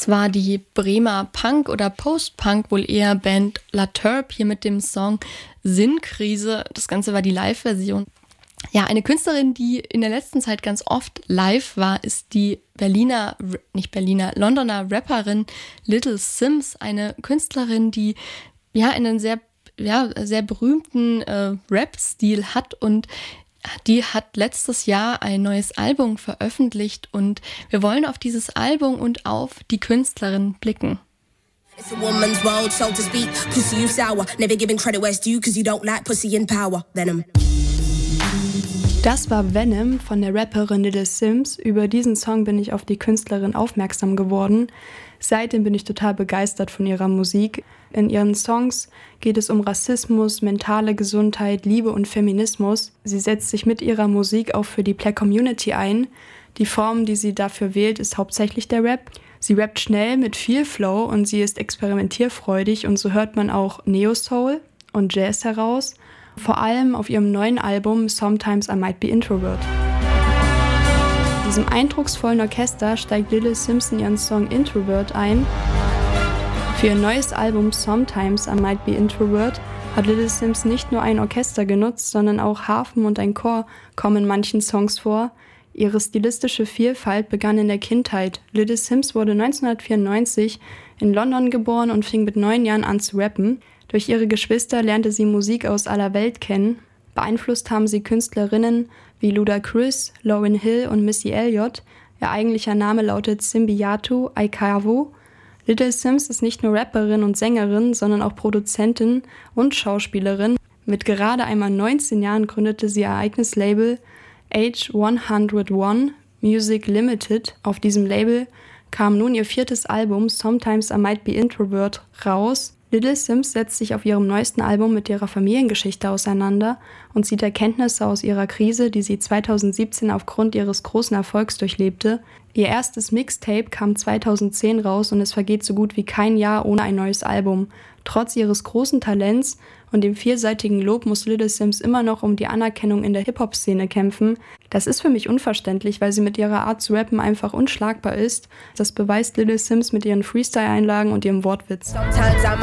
war die Bremer Punk- oder Post-Punk, wohl eher Band La Turb, hier mit dem Song Sinnkrise. Das Ganze war die Live-Version. Ja, eine Künstlerin, die in der letzten Zeit ganz oft live war, ist die Londoner Rapperin Little Simz. Eine Künstlerin, die einen sehr berühmten Rap-Stil hat, und die hat letztes Jahr ein neues Album veröffentlicht, und wir wollen auf dieses Album und auf die Künstlerin blicken. It's a woman's world, so to speak. Pussy, you sour. Never giving credit where it's due, cause you don't like pussy in power. Venom. Das war Venom von der Rapperin Little Simz. Über diesen Song bin ich auf die Künstlerin aufmerksam geworden. Seitdem bin ich total begeistert von ihrer Musik. In ihren Songs geht es um Rassismus, mentale Gesundheit, Liebe und Feminismus. Sie setzt sich mit ihrer Musik auch für die Black Community ein. Die Form, die sie dafür wählt, ist hauptsächlich der Rap. Sie rappt schnell mit viel Flow und sie ist experimentierfreudig, und so hört man auch Neo-Soul und Jazz heraus. Vor allem auf ihrem neuen Album Sometimes I Might Be Introvert. In diesem eindrucksvollen Orchester steigt Little Simz in ihren Song Introvert ein. Für ihr neues Album Sometimes I Might Be Introvert hat Little Simz nicht nur ein Orchester genutzt, sondern auch Harfen und ein Chor kommen in manchen Songs vor. Ihre stilistische Vielfalt begann in der Kindheit. Little Simz wurde 1994 in London geboren und fing mit 9 Jahren an zu rappen. Durch ihre Geschwister lernte sie Musik aus aller Welt kennen. Beeinflusst haben sie Künstlerinnen wie Ludacris, Lauryn Hill und Missy Elliott. Ihr eigentlicher Name lautet Simbiatu Aikavu. Little Simz ist nicht nur Rapperin und Sängerin, sondern auch Produzentin und Schauspielerin. Mit gerade einmal 19 Jahren gründete sie ihr eigenes Label Age 101 Music Limited. Auf diesem Label kam nun ihr 4. Album Sometimes I Might Be Introvert raus. Little Simz setzt sich auf ihrem neuesten Album mit ihrer Familiengeschichte auseinander und zieht Erkenntnisse aus ihrer Krise, die sie 2017 aufgrund ihres großen Erfolgs durchlebte. Ihr erstes Mixtape kam 2010 raus und es vergeht so gut wie kein Jahr ohne ein neues Album. Trotz ihres großen Talents und dem vielseitigen Lob muss Little Simz immer noch um die Anerkennung in der Hip-Hop-Szene kämpfen. Das ist für mich unverständlich, weil sie mit ihrer Art zu rappen einfach unschlagbar ist. Das beweist Little Simz mit ihren Freestyle-Einlagen und ihrem Wortwitz.